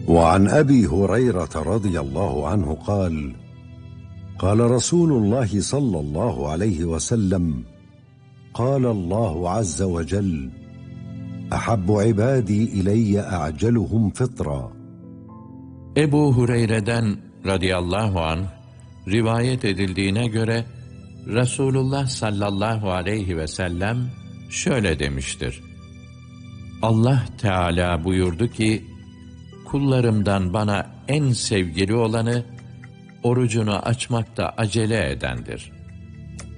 وعن أبي هريرة رضي الله عنه قال: قال رسول الله صلى الله عليه وسلم: قال الله عز وجل: أحب عبادي إلي أعجلهم فطرا. Ebu Hureyre'den radıyallahu anh rivayet edildiğine göre Resulullah sallallahu aleyhi ve sellem şöyle demiştir: Allah Teala buyurdu ki, kullarımdan bana en sevgili olanı, orucunu açmakta acele edendir.